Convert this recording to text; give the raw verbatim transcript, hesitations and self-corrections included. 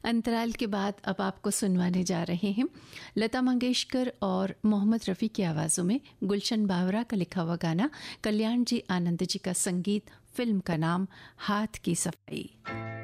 अंतराल के बाद अब आपको सुनवाने जा रहे हैं लता मंगेशकर और मोहम्मद रफ़ी की आवाज़ों में गुलशन बावरा का लिखा हुआ गाना, कल्याण जी आनंद जी का संगीत, फिल्म का नाम हाथ की सफाई।